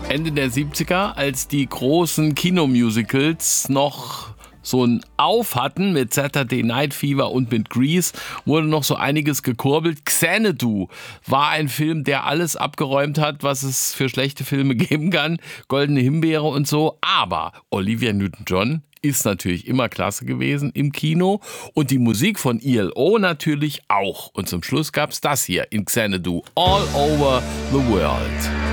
Ende der 70er, als die großen Kinomusicals noch so ein Auf hatten mit Saturday Night Fever und mit Grease, wurde noch so einiges gekurbelt. Xanadu war ein Film, der alles abgeräumt hat, was es für schlechte Filme geben kann. Goldene Himbeere und so. Aber Olivia Newton-John ist natürlich immer klasse gewesen im Kino und die Musik von ELO natürlich auch. Und zum Schluss gab's das hier in Xanadu, All Over the World.